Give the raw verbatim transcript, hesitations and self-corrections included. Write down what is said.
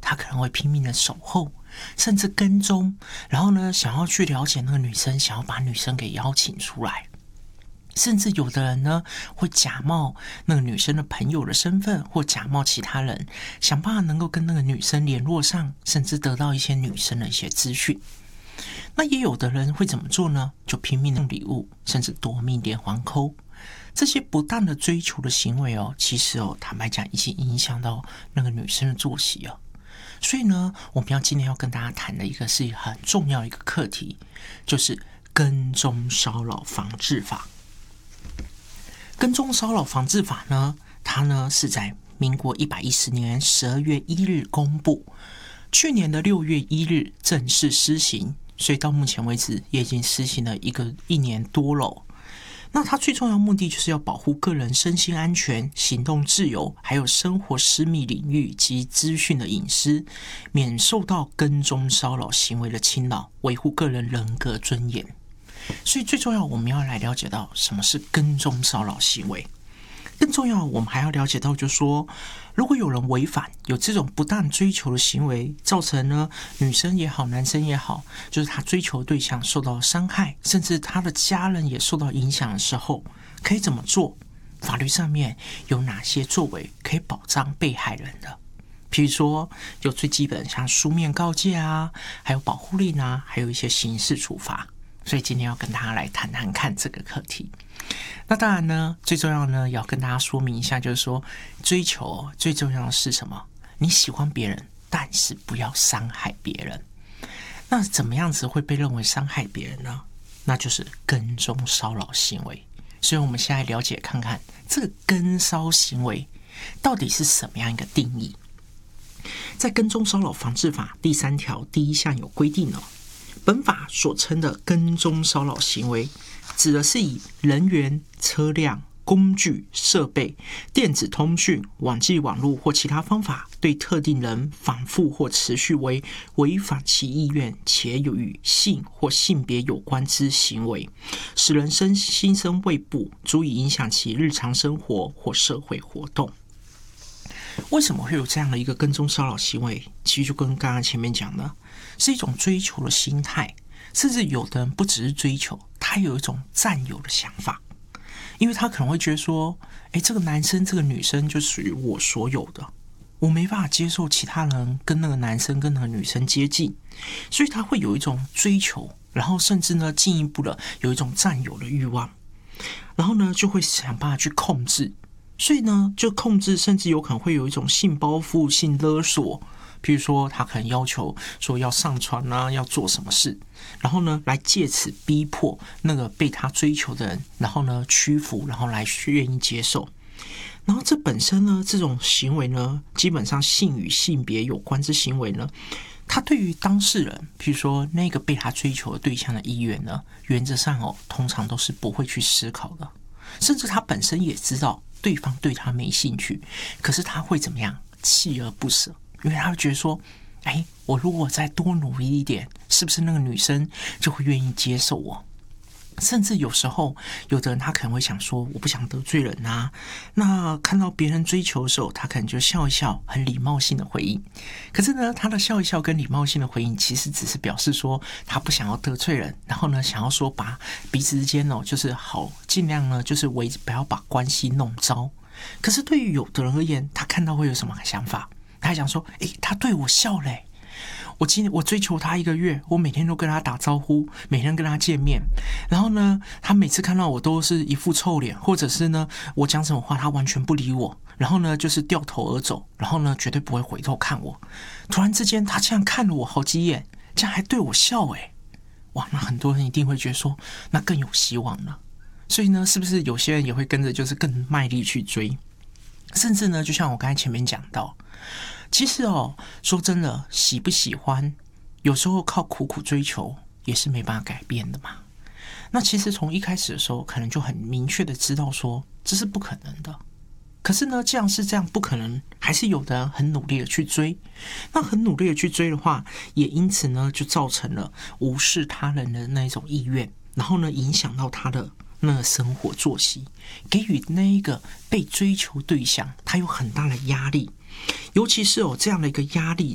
他可能会拼命的守候，甚至跟踪，然后呢，想要去了解那个女生，想要把女生给邀请出来。甚至有的人呢，会假冒那个女生的朋友的身份，或假冒其他人，想办法能够跟那个女生联络上，甚至得到一些女生的一些资讯。那也有的人会怎么做呢？就拼命送礼物，甚至夺命连环扣。这些不当的追求的行为哦，其实哦，坦白讲，已经影响到那个女生的作息哦。所以呢，我们要今天要跟大家谈的一个是很重要的一个课题，就是跟踪骚扰防治法。跟踪骚扰防治法呢，它呢是在民国一百一十年十二月一日公布，去年的六月一日正式施行，所以到目前为止也已经施行了一个一年多了。那它最重要的目的就是要保护个人身心安全、行动自由，还有生活私密领域及资讯的隐私，免受到跟踪骚扰行为的侵扰，维护个人人格尊严。所以最重要，我们要来了解到什么是跟踪骚扰行为。更重要，我们还要了解到，就是说，如果有人违反有这种不当追求的行为，造成呢女生也好，男生也好，就是他追求对象受到伤害，甚至他的家人也受到影响的时候，可以怎么做？法律上面有哪些作为可以保障被害人的？譬如说，有最基本像书面告诫啊，还有保护令啊，还有一些刑事处罚。所以今天要跟大家来谈谈看这个课题。那当然呢，最重要呢，要跟大家说明一下，就是说，追求最重要的是什么？你喜欢别人，但是不要伤害别人。那怎么样子会被认为伤害别人呢？那就是跟踪骚扰行为。所以我们现在了解看看，这个跟骚行为到底是什么样一个定义？在跟踪骚扰防治法第三条第一项有规定哦。本法所称的跟踪骚扰行为，指的是以人员、车辆、工具、设备、电子通讯、网际网络或其他方法，对特定人反复或持续为违反其意愿，且有与性或性别有关之行为，使人身心生畏怖，足以影响其日常生活或社会活动。为什么会有这样的一个跟踪骚扰行为？其实就跟刚刚前面讲的，是一种追求的心态，甚至有的人不只是追求，他有一种占有的想法，因为他可能会觉得说，诶，这个男生这个女生就属于我所有的，我没办法接受其他人跟那个男生跟那个女生接近，所以他会有一种追求，然后甚至呢进一步的有一种占有的欲望，然后呢就会想办法去控制。所以呢，就控制，甚至有可能会有一种性包袱、性勒索，譬如说，他可能要求说要上传啊，要做什么事，然后呢，来借此逼迫那个被他追求的人，然后呢屈服，然后来愿意接受。然后这本身呢，这种行为呢，基本上性与性别有关之行为呢，他对于当事人，譬如说那个被他追求的对象的意愿呢，原则上哦，通常都是不会去思考的，甚至他本身也知道对方对他没兴趣，可是他会怎么样？锲而不舍，因为他会觉得说，哎，我如果再多努力一点，是不是那个女生就会愿意接受我？甚至有时候，有的人他可能会想说，我不想得罪人啊。那看到别人追求的时候，他可能就笑一笑，很礼貌性的回应。可是呢，他的笑一笑跟礼貌性的回应，其实只是表示说他不想要得罪人，然后呢，想要说把彼此之间哦，就是好尽量呢，就是维不要把关系弄糟。可是对于有的人而言，他看到会有什么想法？他想说，诶，他对我笑嘞。我今天我追求他一个月，我每天都跟他打招呼，每天跟他见面，然后呢，他每次看到我都是一副臭脸，或者是呢，我讲什么话他完全不理我，然后呢，就是掉头而走，然后呢，绝对不会回头看我。突然之间，他这样看了我好几眼，这样还对我笑，诶，哇，那很多人一定会觉得说，那更有希望了。所以呢，是不是有些人也会跟着就是更卖力去追？甚至呢，就像我刚才前面讲到。其实哦，说真的，喜不喜欢，有时候靠苦苦追求也是没办法改变的嘛。那其实从一开始的时候，可能就很明确的知道说这是不可能的。可是呢，这样是这样不可能，还是有的人很努力的去追。那很努力的去追的话，也因此呢，就造成了无视他人的那种意愿，然后呢，影响到他的那个生活作息，给予那一个被追求对象他有很大的压力。尤其是有这样的一个压力，